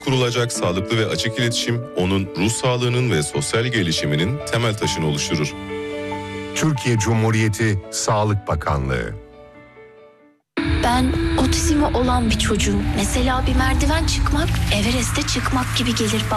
Kurulacak sağlıklı ve açık iletişim onun ruh sağlığının ve sosyal gelişiminin temel taşını oluşturur. Türkiye Cumhuriyeti Sağlık Bakanlığı. Ben otizmi olan bir çocuğum. Mesela bir merdiven çıkmak, Everest'e çıkmak gibi gelir bana.